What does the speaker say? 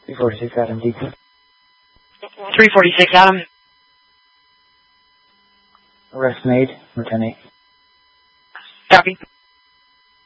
346 Adam, deep. 346 Adam. Arrest made, return 8. Copy.